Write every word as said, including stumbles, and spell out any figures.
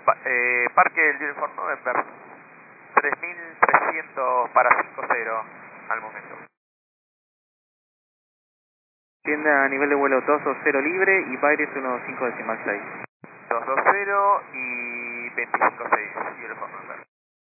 Pa eh, Parque del Uniform November, tres mil trescientos para cinco cero al momento. Tienda a nivel de vuelo dos dos cero libre y Baires uno cinco decimal seis. dos dos cero y veinticinco seis, Uniform November.